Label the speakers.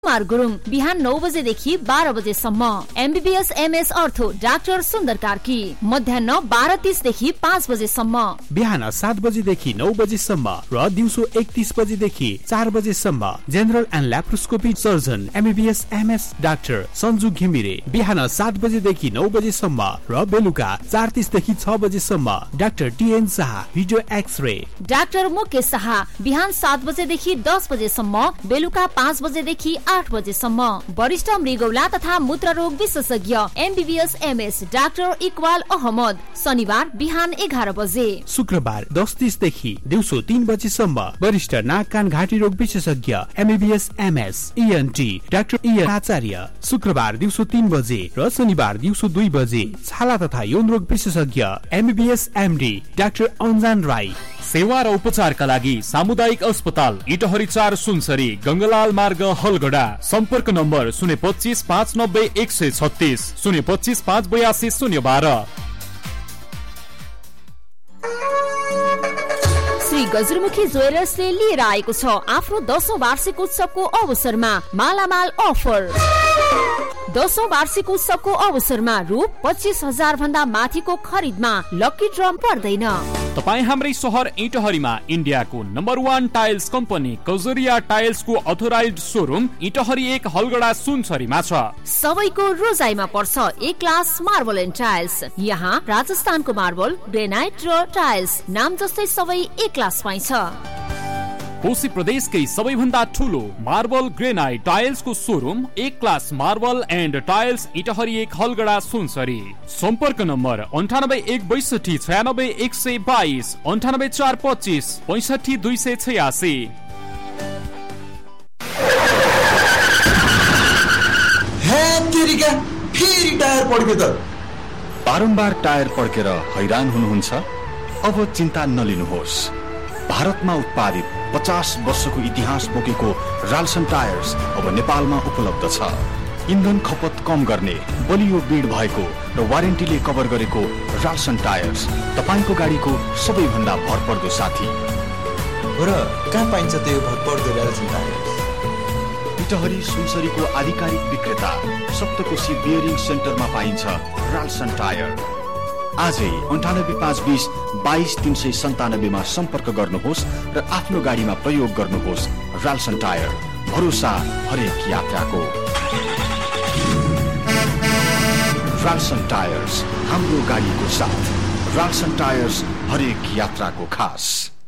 Speaker 1: कुमार गुरुङ बिहान 9 बजेदेखि 12 बजेसम्म। MBBS MS अर्थो डाक्टर सुन्दर कार्की मध्याह्न 12:30 देखि 5 बजेसम्म।
Speaker 2: बिहान 7 बजेदेखि 9 बजेसम्म र दिउँसो 1:30 बजेदेखि 4 बजेसम्म। General and laparoscopy surgeon MBBS MS doctor Sanju Ghimire बिहान 7 बजेदेखि 9 बजेसम्म र बेलुका 4:30 देखि 6 बजेसम्म। Doctor TN Shah video x-ray.
Speaker 1: Doctor Mukesh Shah बिहान 7 बजेदेखि 10 बजेसम्म, बेलुका 5 बजेदेखि 8 बजेसम्म। वरिष्ठ मृगौला तथा मूत्ररोग विशेषज्ञ MBBS MS doctor Iqbal Ahmad शनिबार बिहान 11 बजे।
Speaker 2: शुक्रबार 10:30 देखि दिउँसो 3 बजेसम्म। वरिष्ठ नाक कान घाँटी रोग विशेषज्ञ MBBS MS ENT doctor EN आचार्य शुक्रबार दिउँसो 3 बजे र शनिबार दिउँसो 2 बजे। छाला तथा यौन रोग विशेषज्ञ MBBS MD डाक्टर अन्जान राई।
Speaker 3: सेवा र उपचारका लागि सामुदायिक अस्पताल इटहरी 4 सुनसरी गंगलाल मार्ग हलगडा। सम्पर्क नम्बर 025 590 136 025 582 012।
Speaker 1: श्री गजरमुखी ज्वेलर्सले लिएर आएको छ आफ्नो 10औं वार्षिक उत्सवको अवसरमा मालामाल अफर। 10औं वार्षिक उत्सवको अवसरमा रु 25,000 भन्दा माथिको खरिदमा लकी ड्रम पर्दैन।
Speaker 3: तपाई हाम्रै शहर इटहरीमा इन्डियाको number 1 tiles company Kajaria टाइल्सको authorised showroom Itahari 1 Halgada सुनसरीमा छ।
Speaker 1: सबैको रोजाइमा पर्छ A class marble and tiles. यहाँ राजस्थानको मार्बल, ग्रेनाइट र टाइल्स नाम जस्तै सबै A क्लास पाइन्छ।
Speaker 3: कोशी प्रदेशकै सबैभन्दा ठुलो marble granite टाइल्सको showroom A class marble and tiles Itahari 1 Halgada Sunsari. सम्पर्क नम्बर 98 162 96 122 98 425 65 286।
Speaker 4: फेरि टायर पड्क्यो त।
Speaker 5: बारम्बार टायर पड्केर हैरान हुनुहुन्छ? अब चिन्ता नलिनुहोस्। भारतमा उत्पादित 50 वर्षको इतिहास बोकेको राल्सन टायर्स अब नेपालमा उपलब्ध छ। इन्धन खपत कम गर्ने, बलियो बिड भएको र वारेन्टीले कभर गरेको राल्सन टायर्स तपाईको गाडीको सबैभन्दा भरपर्दो साथी।
Speaker 4: र कहाँ पाइन्छ त्यो भरपर्दो राल्सन टायर्स?
Speaker 5: इटहरी सुनसरीको आधिकारिक विक्रेता सप्तकोशी बियरिङ सेन्टरमा पाइन्छ राल्सन टायर। आजै 98 520 22 397 मा सम्पर्क गर्नुहोस् र आफ्नो गाडीमा प्रयोग गर्नुहोस् राल्सन टायर। भरोसा हरेक यात्राको। राल्सन टायर्स हाम्रो गाडीको साथ। राल्सन टायर्स हरेक यात्राको खास।